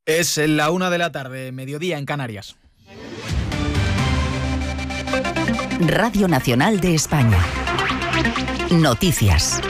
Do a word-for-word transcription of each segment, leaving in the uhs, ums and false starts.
Es la una de la tarde, mediodía en Canarias. Radio Nacional de España. Noticias.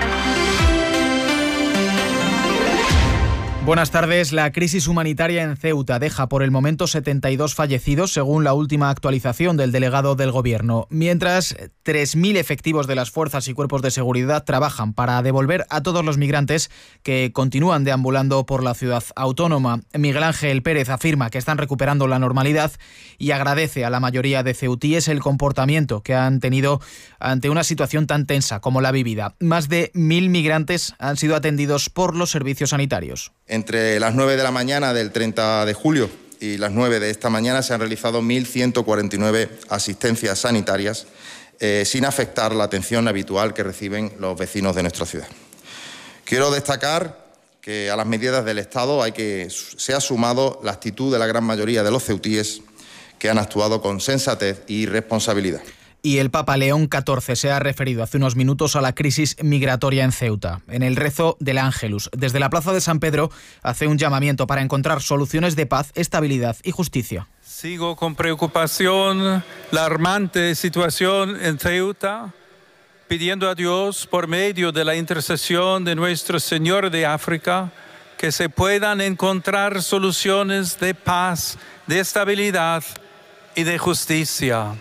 Buenas tardes. La crisis humanitaria en Ceuta deja por el momento setenta y dos fallecidos, según la última actualización del delegado del Gobierno. Mientras, tres mil efectivos de las fuerzas y cuerpos de seguridad trabajan para devolver a todos los migrantes que continúan deambulando por la ciudad autónoma. Miguel Ángel Pérez afirma que están recuperando la normalidad y agradece a la mayoría de ceutíes el comportamiento que han tenido ante una situación tan tensa como la vivida. Más de mil migrantes han sido atendidos por los servicios sanitarios. Entre las nueve de la mañana del treinta de julio y las nueve de esta mañana se han realizado mil ciento cuarenta y nueve asistencias sanitarias eh, sin afectar la atención habitual que reciben los vecinos de nuestra ciudad. Quiero destacar que a las medidas del Estado hay que se ha sumado la actitud de la gran mayoría de los ceutíes que han actuado con sensatez y responsabilidad. Y el Papa León catorce se ha referido hace unos minutos a la crisis migratoria en Ceuta. En el rezo del Ángelus, desde la Plaza de San Pedro, hace un llamamiento para encontrar soluciones de paz, estabilidad y justicia. Sigo con preocupación la alarmante situación en Ceuta, pidiendo a Dios, por medio de la intercesión de Nuestro Señor de África, que se puedan encontrar soluciones de paz, de estabilidad y de justicia.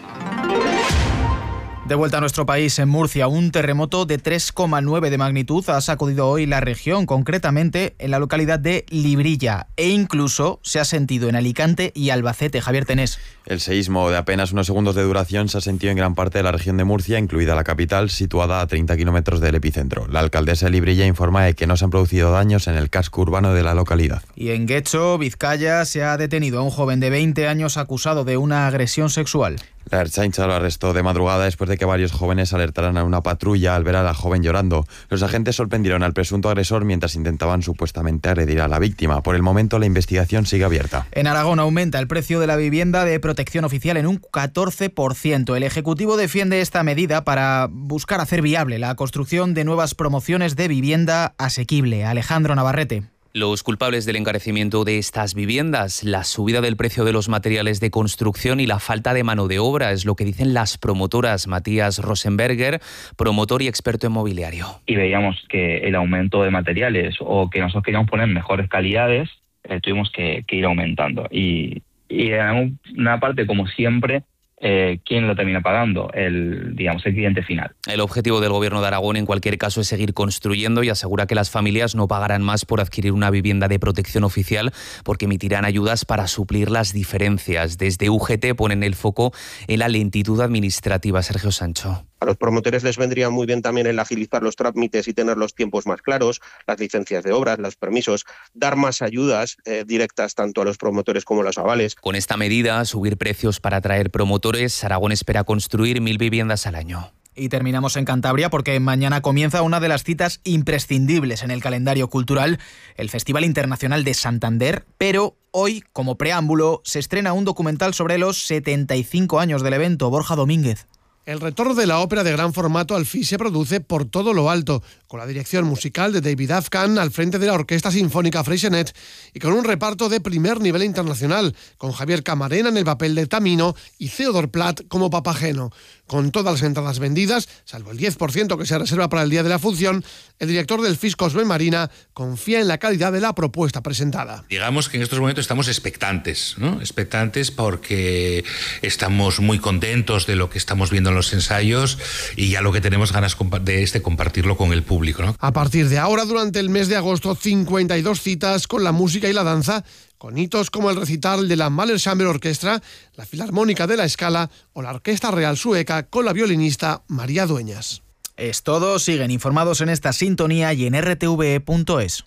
De vuelta a nuestro país, en Murcia, un terremoto de tres coma nueve de magnitud ha sacudido hoy la región, concretamente en la localidad de Librilla, e incluso se ha sentido en Alicante y Albacete. Javier Tenés. El seísmo de apenas unos segundos de duración se ha sentido en gran parte de la región de Murcia, incluida la capital, situada a treinta kilómetros del epicentro. La alcaldesa de Librilla informa de que no se han producido daños en el casco urbano de la localidad. Y en Guecho, Vizcaya, se ha detenido a un joven de veinte años acusado de una agresión sexual. La Ertzaintza lo arrestó de madrugada después de que varios jóvenes alertaran a una patrulla al ver a la joven llorando. Los agentes sorprendieron al presunto agresor mientras intentaban supuestamente agredir a la víctima. Por el momento, la investigación sigue abierta. En Aragón aumenta el precio de la vivienda de protección oficial en un catorce por ciento. El Ejecutivo defiende esta medida para buscar hacer viable la construcción de nuevas promociones de vivienda asequible. Alejandro Navarrete. Los culpables del encarecimiento de estas viviendas, la subida del precio de los materiales de construcción y la falta de mano de obra, es lo que dicen las promotoras. Matías Rosenberger, promotor y experto inmobiliario. Y veíamos que el aumento de materiales o que nosotros queríamos poner mejores calidades, eh, tuvimos que, que ir aumentando. Y, y en una parte, como siempre, Eh, ¿quién lo termina pagando? El, digamos, el cliente final. El objetivo del Gobierno de Aragón, en cualquier caso, es seguir construyendo y asegura que las familias no pagarán más por adquirir una vivienda de protección oficial porque emitirán ayudas para suplir las diferencias. Desde U G T ponen el foco en la lentitud administrativa. Sergio Sancho. A los promotores les vendría muy bien también el agilizar los trámites y tener los tiempos más claros, las licencias de obras, los permisos, dar más ayudas eh, directas tanto a los promotores como a los avales. Con esta medida, subir precios para atraer promotores, Aragón espera construir mil viviendas al año. Y terminamos en Cantabria porque mañana comienza una de las citas imprescindibles en el calendario cultural, el Festival Internacional de Santander, pero hoy, como preámbulo, se estrena un documental sobre los setenta y cinco años del evento. Borja Domínguez. El retorno de la ópera de gran formato al fin se produce por todo lo alto, con la dirección musical de David Afghan al frente de la Orquesta Sinfónica Freixenet y con un reparto de primer nivel internacional, con Javier Camarena en el papel de Tamino y Theodor Platt como Papageno. Con todas las entradas vendidas, salvo el diez por ciento que se reserva para el día de la función, el director del F I S, Cosme Marina, confía en la calidad de la propuesta presentada. Digamos que en estos momentos estamos expectantes, ¿no? Expectantes porque estamos muy contentos de lo que estamos viendo en los ensayos y ya lo que tenemos ganas de este compartirlo con el público, ¿no? A partir de ahora, durante el mes de agosto, cincuenta y dos citas con la música y la danza, con hitos como el recital de la Mahler Chamber Orchestra, la Filarmónica de la Scala o la Orquesta Real Sueca con la violinista María Dueñas. Es todo. Siguen informados en esta sintonía y en r t v e punto es.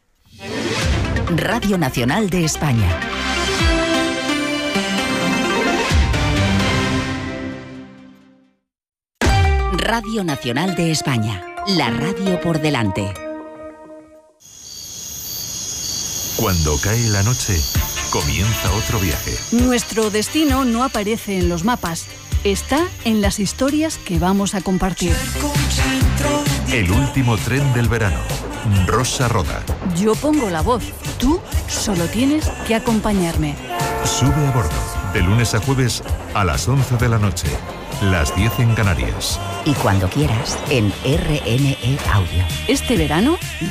Radio Nacional de España. Radio Nacional de España. La radio por delante. Cuando cae la noche, comienza otro viaje. Nuestro destino no aparece en los mapas, está en las historias que vamos a compartir. El último tren del verano. Rosa Roda. Yo pongo la voz, tú solo tienes que acompañarme. Sube a bordo, de lunes a jueves a las once de la noche, las diez en Canarias. Y cuando quieras, en R N E Audio. Este verano